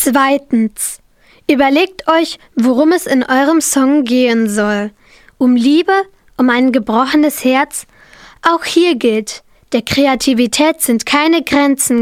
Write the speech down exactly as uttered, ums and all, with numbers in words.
Zweitens. Überlegt euch, worum es in eurem Song gehen soll. Um Liebe? Um ein gebrochenes Herz? Auch hier gilt, der Kreativität sind keine Grenzen